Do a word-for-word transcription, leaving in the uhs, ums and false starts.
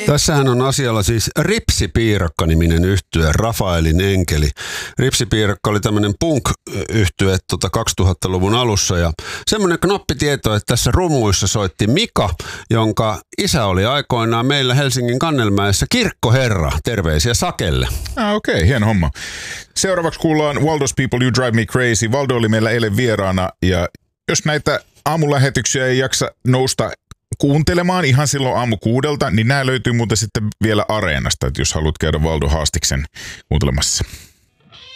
Tässähän on asialla siis Ripsipiirakka-niminen yhtye, Rafaelin enkeli. Ripsipiirakka oli tämmöinen punk-yhtye tota kaksituhattaluvun alussa ja semmoinen knoppitieto, että tässä rummuissa soitti Mika, jonka isä oli aikoinaan meillä Helsingin Kannelmäessä kirkkoherra. Terveisiä Sakelle. Ah, okei, okay, hieno homma. Seuraavaksi kuullaan Waldo's People You Drive Me Crazy. Valdo oli meillä eilen vieraana ja jos näitä aamulähetyksiä ei jaksa nousta kuuntelemaan ihan silloin aamu kuudelta, niin nämä löytyy muuten sitten vielä Areenasta, että jos haluat käydä Valdo Haastiksen kuuntelemassa.